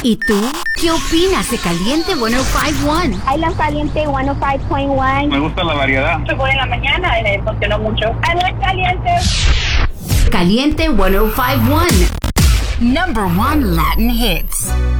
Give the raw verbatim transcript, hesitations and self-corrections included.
¿Y tú? ¿Qué opinas de Caliente ciento cinco punto uno? I love Caliente ciento cinco point one. Me gusta la variedad. Se pone en la mañana y me funcionó mucho. I like Caliente. Caliente ciento cinco punto uno. Number one Latin hits.